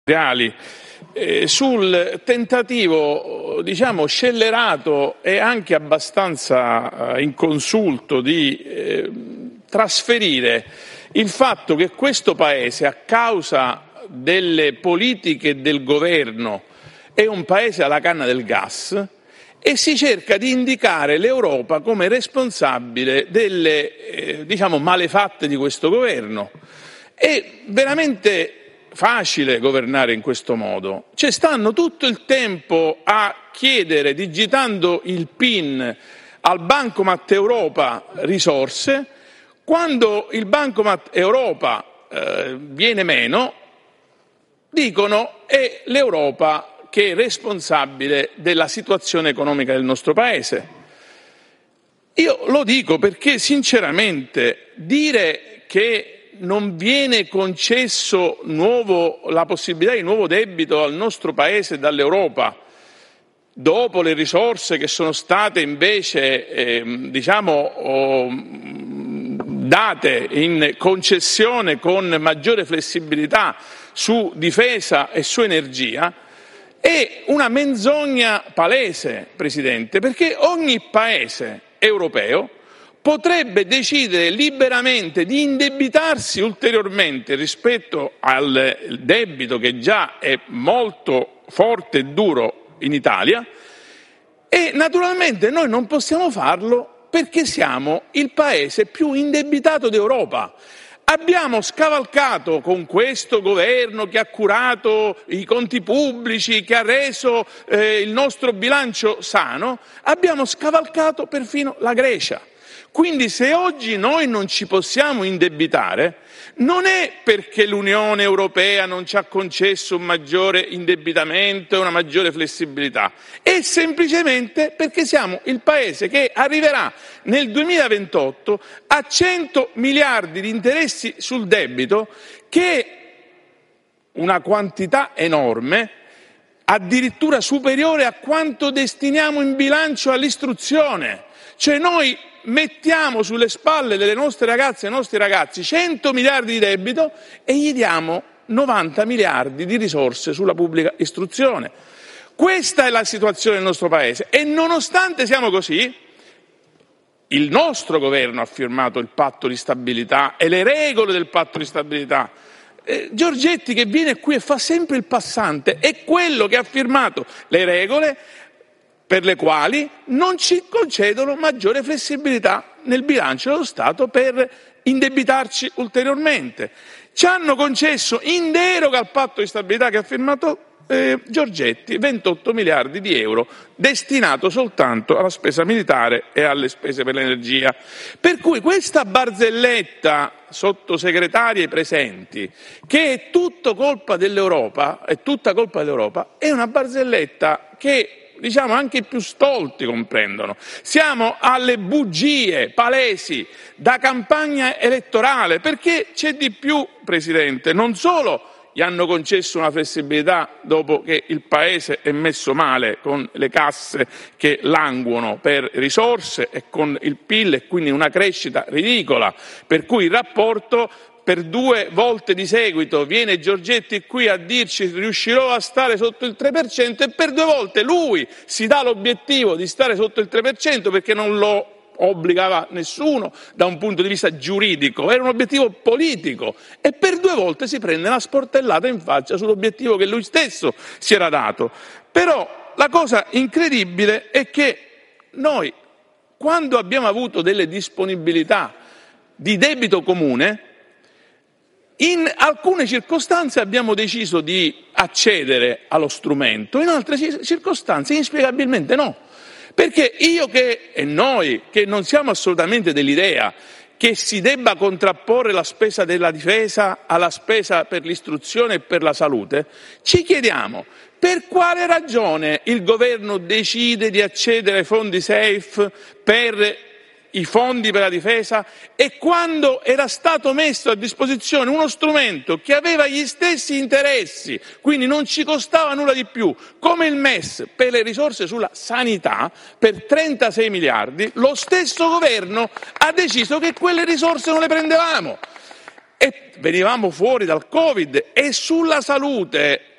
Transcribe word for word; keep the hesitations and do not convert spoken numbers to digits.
eh, sul tentativo, diciamo, scellerato e anche abbastanza eh, inconsulto di eh, trasferire il fatto che questo Paese, a causa delle politiche del governo, è un Paese alla canna del gas, e si cerca di indicare l'Europa come responsabile delle eh, diciamo, malefatte di questo governo. È veramente facile governare in questo modo. Cioè, stanno tutto il tempo a chiedere, digitando il PIN al Bancomat Europa, risorse. Quando il Bancomat Europa eh, viene meno, dicono è l'Europa che è responsabile della situazione economica del nostro Paese. Io lo dico perché, sinceramente, dire che non viene concesso nuovo, la possibilità di nuovo debito al nostro Paese dall'Europa, dopo le risorse che sono state invece eh, diciamo, oh, date in concessione con maggiore flessibilità su difesa e su energia, è una menzogna palese, Presidente, perché ogni Paese europeo potrebbe decidere liberamente di indebitarsi ulteriormente rispetto al debito che già è molto forte e duro in Italia, e naturalmente noi non possiamo farlo perché siamo il Paese più indebitato d'Europa. Abbiamo scavalcato con questo governo che ha curato i conti pubblici, che ha reso eh, il nostro bilancio sano, abbiamo scavalcato perfino la Grecia. Quindi se oggi noi non ci possiamo indebitare, non è perché l'Unione Europea non ci ha concesso un maggiore indebitamento e una maggiore flessibilità, è semplicemente perché siamo il Paese che arriverà nel duemilaventotto a cento miliardi di interessi sul debito, che è una quantità enorme, addirittura superiore a quanto destiniamo in bilancio all'istruzione. Cioè noi mettiamo sulle spalle delle nostre ragazze e dei nostri ragazzi cento miliardi di debito e gli diamo novanta miliardi di risorse sulla pubblica istruzione. Questa è la situazione del nostro Paese e nonostante siamo così, il nostro governo ha firmato il patto di stabilità e le regole del patto di stabilità. Eh, Giorgetti, che viene qui e fa sempre il passante, è quello che ha firmato le regole per le quali non ci concedono maggiore flessibilità nel bilancio dello Stato per indebitarci ulteriormente. Ci hanno concesso, in deroga al patto di stabilità che ha firmato eh, Giorgetti, ventotto miliardi di euro destinato soltanto alla spesa militare e alle spese per l'energia. Per cui questa barzelletta, sottosegretari presenti, che è tutto colpa dell'Europa, è tutta colpa dell'Europa, è una barzelletta che, diciamo, anche i più stolti comprendono. Siamo alle bugie palesi da campagna elettorale, perché c'è di più, Presidente. Non solo gli hanno concesso una flessibilità dopo che il Paese è messo male, con le casse che languono per risorse e con il P I L e quindi una crescita ridicola, per cui il rapporto, per due volte di seguito viene Giorgetti qui a dirci riuscirò a stare sotto il tre per cento, e per due volte lui si dà l'obiettivo di stare sotto il tre per cento perché non lo obbligava nessuno da un punto di vista giuridico, era un obiettivo politico, e per due volte si prende una sportellata in faccia sull'obiettivo che lui stesso si era dato. Però la cosa incredibile è che noi, quando abbiamo avuto delle disponibilità di debito comune, in alcune circostanze abbiamo deciso di accedere allo strumento, in altre circostanze inspiegabilmente no. Perché io che, e noi che non siamo assolutamente dell'idea che si debba contrapporre la spesa della difesa alla spesa per l'istruzione e per la salute, ci chiediamo per quale ragione il governo decide di accedere ai fondi SAFE per i fondi per la difesa, e quando era stato messo a disposizione uno strumento che aveva gli stessi interessi, quindi non ci costava nulla di più, come il M E S per le risorse sulla sanità per trentasei miliardi, lo stesso governo ha deciso che quelle risorse non le prendevamo. E venivamo fuori dal Covid, e sulla salute